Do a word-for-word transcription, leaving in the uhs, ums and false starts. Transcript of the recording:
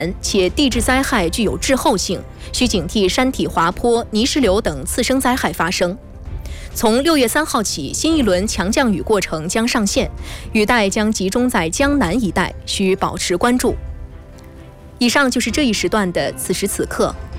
且地质灾害具有滞后性，需警惕山体滑坡、泥石流等次生灾害发生。从六月三号起，新一轮强降雨过程将上线，雨带将集中在江南一带，需保持关注。以上就是这一时段的此时此刻。